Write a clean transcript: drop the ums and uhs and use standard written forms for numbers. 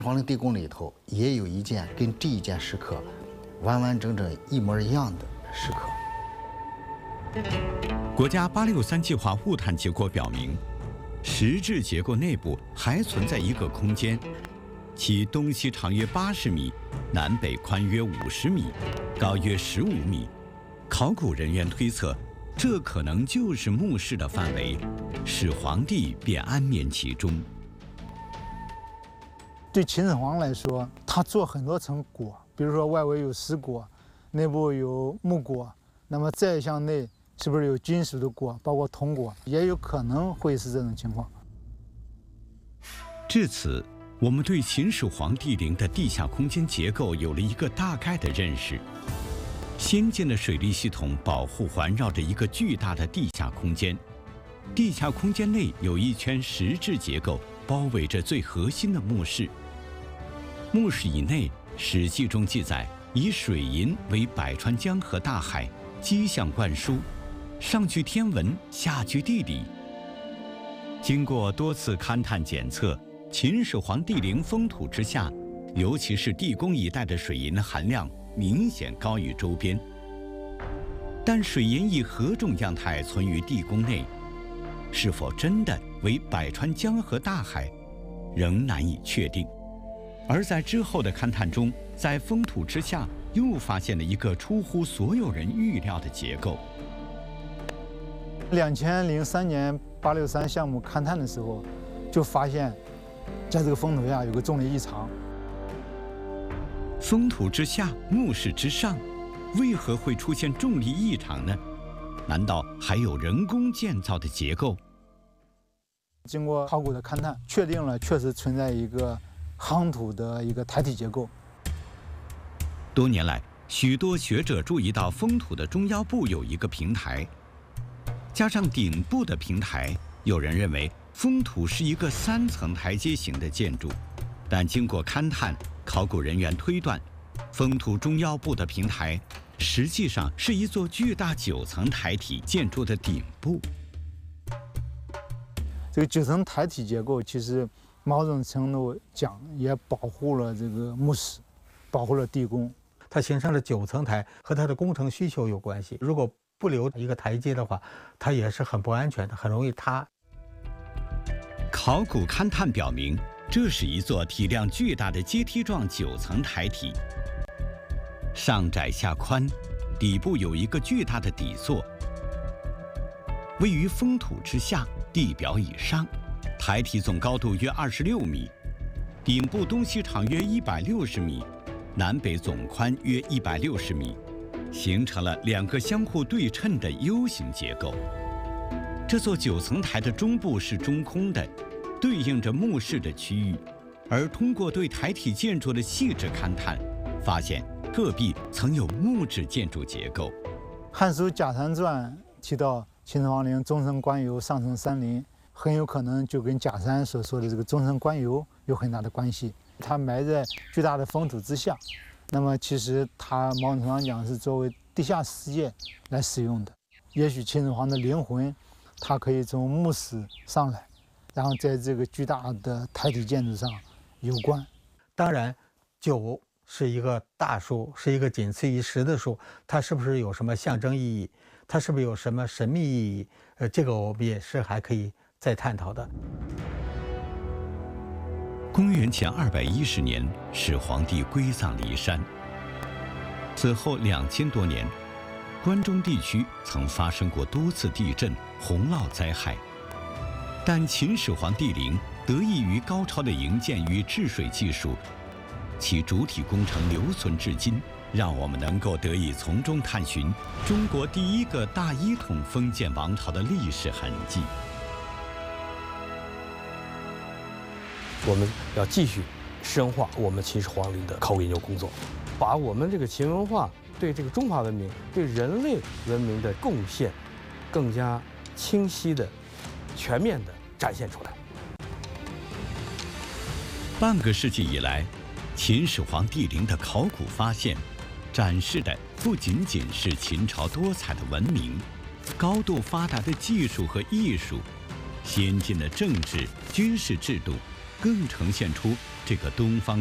皇陵地宫里头也有一件跟这一件石刻完完整整一模一样的石刻。 国家863计划物探结果表明，石质结构内部还存在一个空间，其东西长约80米，南北宽约50米，高约15米。考古人员推测，这可能就是墓室的范围，使皇帝便安眠其中。 对秦始皇来说，他做很多层椁，比如说外围有石椁，内部有木椁，那么再向内是不是有金属的椁，包括铜椁，也有可能会是这种情况。 至此，我们对秦始皇帝陵的地下空间结构有了一个大概的认识。先进的水利系统保护环绕着一个巨大的地下空间，地下空间内有一圈石质结构包围着最核心的墓室。墓室以内，《史记》中记载，以水银为百川江河大海，基向灌输，上据天文，下据地理。经过多次勘探检测，秦始皇帝陵封土之下，尤其是地宫一带的水银含量明显高于周边。但水银以何种样态存于地宫内，是否真的为百川江河大海，仍难以确定。而在之后的勘探中，在封土之下又发现了一个出乎所有人预料的结构。 2003年863项目勘探的时候，就发现，在这个封土下有个重力异常。 封土之下，墓室之上，为何会出现重力异常呢？难道还有人工建造的结构？ 经过考古的勘探，确定了确实存在一个夯土的一个台体结构。 多年来，许多学者注意到封土的中腰部有一个平台，加上顶部的平台，有人认为封土是一个3层台阶形的建筑。但经过勘探，考古人员推断，封土中腰部的平台实际上是一座巨大9层台体建筑的顶部。 这个9层台体结构其实某种程度讲也保护了这个墓室，保护了地宫。 它形成了9层台，和它的工程需求有关系。如果不留一个台阶的话，它也是很不安全的，很容易塌。 考古勘探表明，这是一座体量巨大的阶梯状9层台体，上窄下宽，底部有一个巨大的底座，位于封土之下，地表以上。台体总高度约26米，顶部东西长约160米，南北总宽约160米，形成了2个相互对称的 U 型结构。这座9层台的中部是中空的，对应着墓室的区域，而通过对台体建筑的细致勘探，发现戈壁曾有木质建筑结构。《 汉书·贾山传》提到秦始皇陵中层官游，上层山林，很有可能就跟贾山所说的这个中层官游有很大的关系。它埋在巨大的封土之下，那么其实它某种程度上讲是作为地下世界来使用的。也许秦始皇的灵魂，它可以从墓室上来，然后在这个巨大的台体建筑上游观。 当然，9是一个大数，是一个仅次于10的数，它是不是有什么象征意义？它是不是有什么神秘意义？这个我们也是还可以再探讨的。 公元前210年，始皇帝归葬骊山。此后2000多年，关中地区曾发生过多次地震、洪涝灾害，但秦始皇帝陵得益于高超的营建与治水技术，其主体工程留存至今，让我们能够得以从中探寻中国第一个大一统封建王朝的历史痕迹。 我们要继续深化我们秦始皇陵的考古研究工作，把我们这个秦文化对这个中华文明、对人类文明的贡献，更加清晰的、全面的展现出来。 半个世纪以来，秦始皇帝陵的考古发现，展示的不仅仅是秦朝多彩的文明、高度发达的技术和艺术、先进的政治、军事制度， 更呈现出这个东方